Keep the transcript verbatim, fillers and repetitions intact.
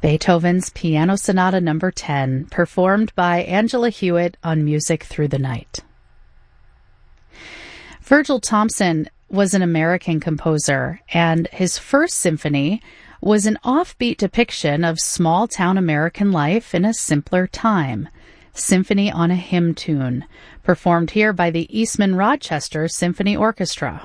Beethoven's Piano Sonata Number ten, performed by Angela Hewitt on Music Through the Night. Virgil Thomson was an American composer, and his first symphony was an offbeat depiction of small-town American life in a simpler time, Symphony on a Hymn Tune, performed here by the Eastman Rochester Symphony Orchestra.